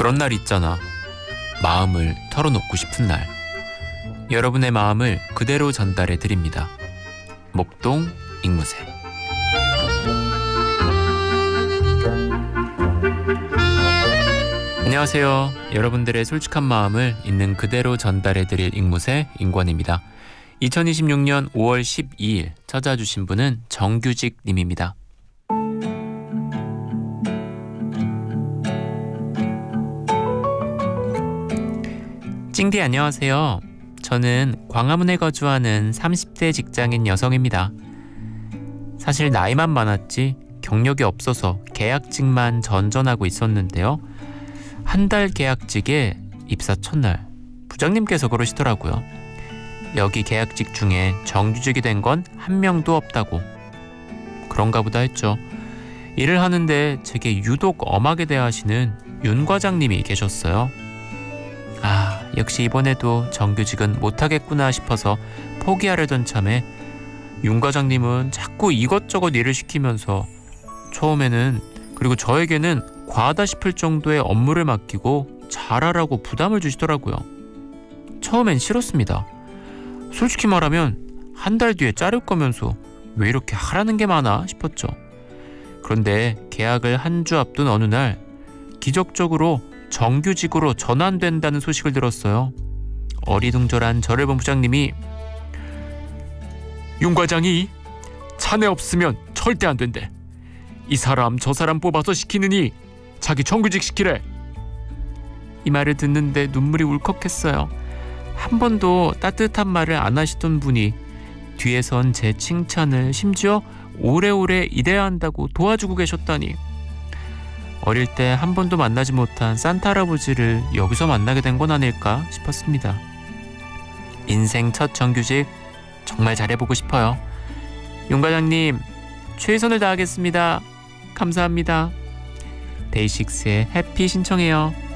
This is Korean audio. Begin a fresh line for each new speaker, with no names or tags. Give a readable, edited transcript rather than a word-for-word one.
그런 날 있잖아. 마음을 털어놓고 싶은 날. 여러분의 마음을 그대로 전달해 드립니다. 목동 앵무새. 안녕하세요. 여러분들의 솔직한 마음을 있는 그대로 전달해 드릴 앵무새 인권입니다. 2026년 5월 12일 찾아주신 분은 정규직 님입니다. 찡디 안녕하세요. 저는 광화문에 거주하는 30대 직장인 여성입니다. 사실 나이만 많았지 경력이 없어서 계약직만 전전하고 있었는데요. 한 달 계약직에 입사 첫날 부장님께서 그러시더라고요. 여기 계약직 중에 정규직이 된 건 한 명도 없다고. 그런가 보다 했죠. 일을 하는데 제게 유독 엄하게 대하시는 윤 과장님이 계셨어요. 역시 이번에도 정규직은 못하겠구나 싶어서 포기하려던 참에 윤 과장님은 자꾸 이것저것 일을 시키면서 처음에는, 그리고 저에게는 과하다 싶을 정도의 업무를 맡기고 잘하라고 부담을 주시더라고요. 처음엔 싫었습니다. 솔직히 말하면 한 달 뒤에 자를 거면서 왜 이렇게 하라는 게 많아 싶었죠. 그런데 계약을 한 주 앞둔 어느 날 기적적으로 정규직으로 전환된다는 소식을 들었어요. 어리둥절한 저를 본 부장님이 윤 과장이 자네 없으면 절대 안 된대. 이 사람 저 사람 뽑아서 시키느니 자기 정규직 시키래. 이 말을 듣는데 눈물이 울컥했어요. 한 번도 따뜻한 말을 안 하시던 분이 뒤에선 제 칭찬을 심지어 오래오래 일해야 한다고 도와주고 계셨다니. 어릴 때 한 번도 만나지 못한 산타 할아버지를 여기서 만나게 된 건 아닐까 싶었습니다. 인생 첫 정규직 정말 잘해보고 싶어요. 윤 과장님 최선을 다하겠습니다. 감사합니다. 데이식스의 해피 신청해요.